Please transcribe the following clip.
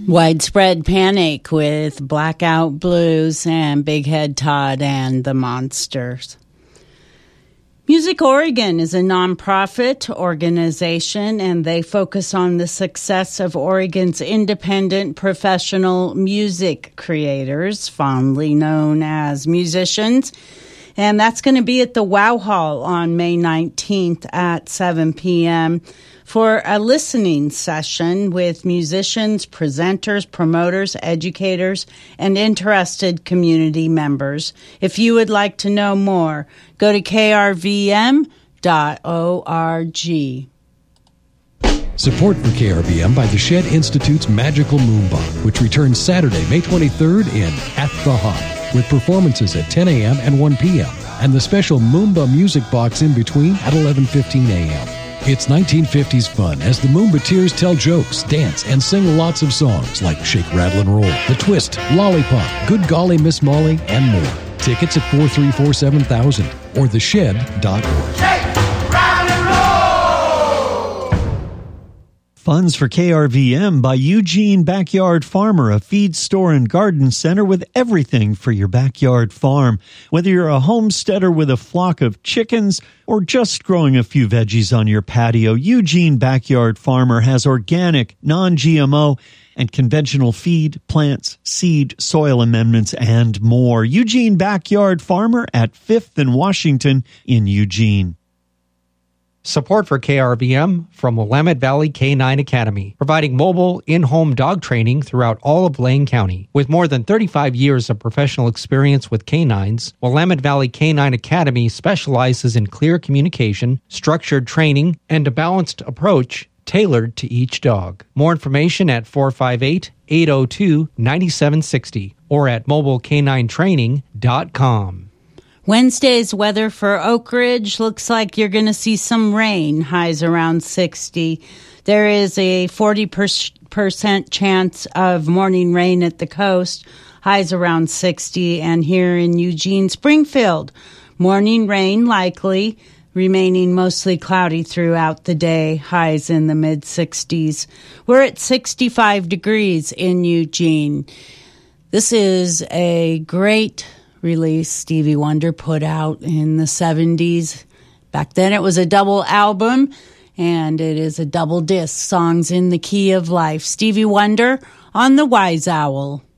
Widespread Panic with Blackout Blues and Big Head Todd and the Monsters. Music Oregon is a nonprofit organization, and they focus on the success of Oregon's independent professional music creators, fondly known as musicians. And that's going to be at the Wow Hall on May 19th at 7 p.m. for a listening session with musicians, presenters, promoters, educators, and interested community members. If you would like to know more, go to krvm.org. Support for KRVM by the Shed Institute's Magical Moomba, which returns Saturday, May 23rd in At the Hop, with performances at 10 a.m. and 1 p.m., and the special Moomba music box in between at 11:15 a.m. It's 1950s fun as the Moombateers tell jokes, dance, and sing lots of songs like Shake, Rattle, and Roll, The Twist, Lollipop, Good Golly Miss Molly, and more. Tickets at 434-7000 or theshed.org. Shake, rattle, and roll! Funds for KRVM by Eugene Backyard Farmer, a feed store and garden center with everything for your backyard farm. Whether you're a homesteader with a flock of chickens or just growing a few veggies on your patio, Eugene Backyard Farmer has organic, non-GMO, and conventional feed, plants, seed, soil amendments, and more. Eugene Backyard Farmer at 5th and Washington in Eugene. Support for KRVM from Willamette Valley K9 Academy, providing mobile, in-home dog training throughout all of Lane County. With more than 35 years of professional experience with canines, Willamette Valley K9 Academy specializes in clear communication, structured training, and a balanced approach tailored to each dog. More information at 458-802-9760 or at mobileK9training.com. Wednesday's weather for Oak Ridge looks like you're going to see some rain, highs around 60. There is a 40% chance of morning rain at the coast, highs around 60. And here in Eugene, Springfield, morning rain likely, remaining mostly cloudy throughout the day, highs in the mid-60s. We're at 65 degrees in Eugene. This is a great release Stevie Wonder put out in the 70s. Back then it was a double album, and it is a double disc, Songs in the Key of Life. Stevie Wonder on the Wise Owl.